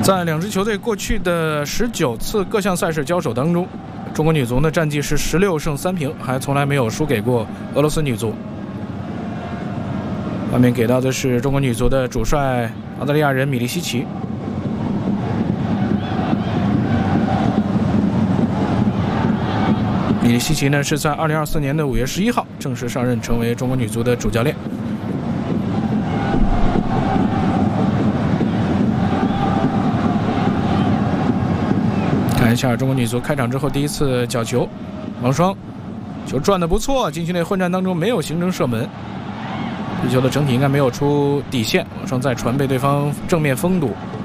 在两支球队过去的19次各项赛事交手当中，中国女足呢战绩是16胜3平，还从来没有输给过俄罗斯女足。画面给到的是中国女足的主帅澳大利亚人米利西奇。米利西奇呢是在2024年的5月11号正式上任，成为中国女足的主教练。看一下中国女足开场之后第一次角球，王霜球转得不错，禁区内混战当中没有形成射门，这球的整体应该没有出底线，王霜再传被对方正面封堵。